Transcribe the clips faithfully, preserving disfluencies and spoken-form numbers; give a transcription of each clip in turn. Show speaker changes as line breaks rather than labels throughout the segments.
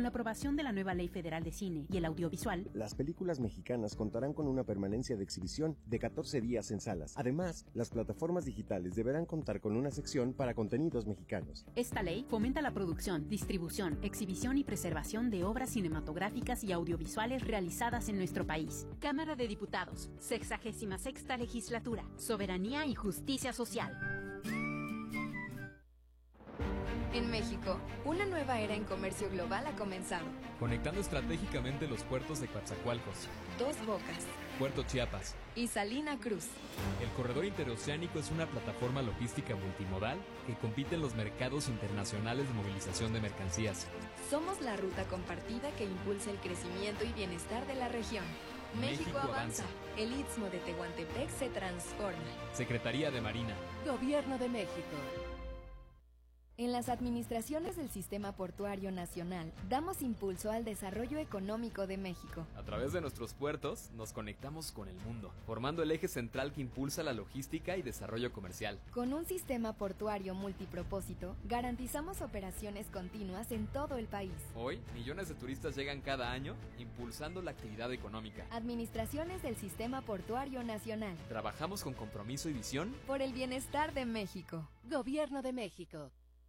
la aprobación de la nueva Ley Federal de Cine y el Audiovisual,
las películas mexicanas contarán con una permanencia de exhibición de catorce días en salas. Además, las plataformas digitales deberán contar con una sección para contenidos mexicanos.
Esta ley fomenta la producción, distribución, exhibición y preservación de obras cinematográficas y audiovisuales realizadas en nuestro país. Cámara de Diputados, sexagésima sexta Legislatura, Soberanía y Justicia Social.
En México, una nueva era en comercio global ha comenzado.
Conectando estratégicamente los puertos de Coatzacoalcos,
Dos Bocas,
Puerto Chiapas
y Salina Cruz.
El corredor interoceánico es una plataforma logística multimodal que compite en los mercados internacionales de movilización de mercancías.
Somos la ruta compartida que impulsa el crecimiento y bienestar de la región. México, México avanza. avanza. El Istmo de Tehuantepec se transforma.
Secretaría de Marina.
Gobierno de México. En las administraciones del Sistema Portuario Nacional, damos impulso al desarrollo económico de México.
A través de nuestros puertos, nos conectamos con el mundo, formando el eje central que impulsa la logística y desarrollo comercial.
Con un sistema portuario multipropósito, garantizamos operaciones continuas en todo el país.
Hoy, millones de turistas llegan cada año, impulsando la actividad económica.
Administraciones del Sistema Portuario Nacional.
Trabajamos con compromiso y visión
por el bienestar de México. Gobierno de México.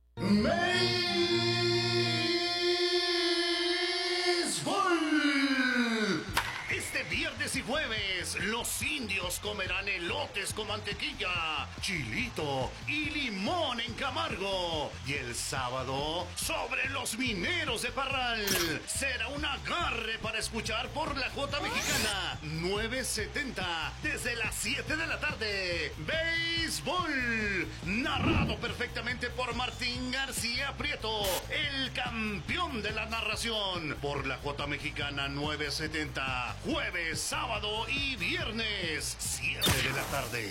¡Béisbol! Este viernes y jueves, los indios comerán elotes con mantequilla, chilito y limón en Camargo. Y el sábado, sobre los mineros de Parral. Será un agarre para escuchar por la Jota Mexicana, nueve setenta, desde las siete de la tarde. ¡Béisbol! Narrado perfectamente por Martín García Prieto, el campeón de la narración, por la Jota Mexicana nueve setenta. Jueves, sábado y viernes, siete de la tarde.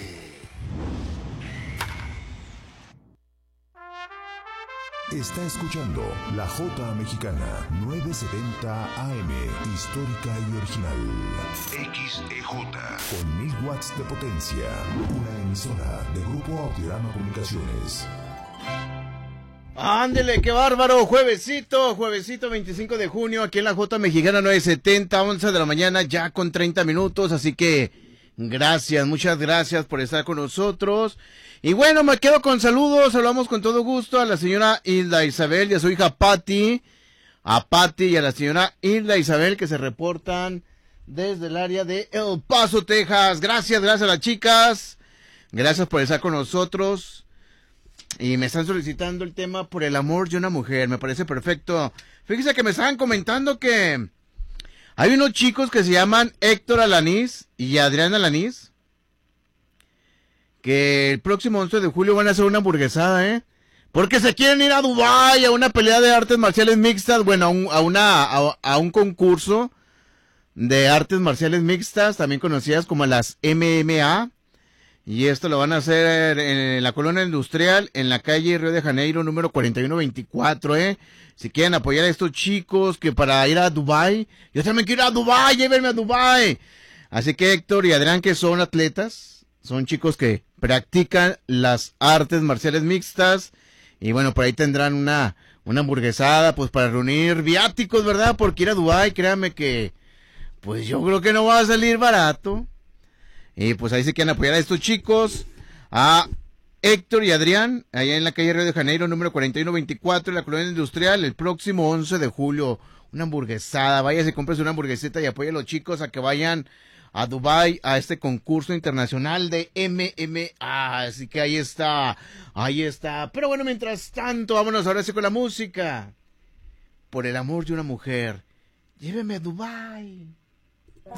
Está escuchando La Jota Mexicana, nueve setenta A M, histórica y original. X E J. Con mil watts de potencia. Una emisora de Grupo Audiorama Comunicaciones.
Ándele, qué bárbaro, juevesito, juevesito veinticinco de junio, aquí en la Jota Mexicana nueve setenta, once de la mañana, ya con treinta minutos, así que gracias, muchas gracias por estar con nosotros. Y bueno, me quedo con saludos, saludamos con todo gusto a la señora Hilda Isabel y a su hija Patti, a Patti y a la señora Hilda Isabel que se reportan desde el área de El Paso, Texas. Gracias, gracias a las chicas, gracias por estar con nosotros. Y me están solicitando el tema por el amor de una mujer, me parece perfecto. Fíjese que me estaban comentando que hay unos chicos que se llaman Héctor Alanís y Adrián Alanís, que el próximo once de julio van a hacer una hamburguesada, ¿eh? Porque se quieren ir a Dubái a una pelea de artes marciales mixtas, bueno, a, un, a, una, a, a un concurso de artes marciales mixtas, también conocidas como las M M A. Y esto lo van a hacer en la colonia industrial, en la calle Río de Janeiro, número cuarenta y uno veinticuatro, ¿eh? Si quieren apoyar a estos chicos que para ir a Dubái, yo también quiero ir a Dubái, llévenme a Dubái. Así que Héctor y Adrián, que son atletas, son chicos que practican las artes marciales mixtas. Y bueno, por ahí tendrán una, una hamburguesada, pues para reunir viáticos, ¿verdad? Porque ir a Dubái, créanme que, pues yo creo que no va a salir barato. Y pues ahí se quieren apoyar a estos chicos, a Héctor y Adrián, allá en la calle Río de Janeiro, número cuarenta y uno veinticuatro, en la colonia industrial, el próximo once de julio. Una hamburguesada, váyase, cómprese una hamburguesita y apoye a los chicos a que vayan a Dubái a este concurso internacional de M M A. Así que ahí está, ahí está. Pero bueno, mientras tanto, vámonos ahora sí con la música. Por el amor de una mujer, lléveme a Dubái.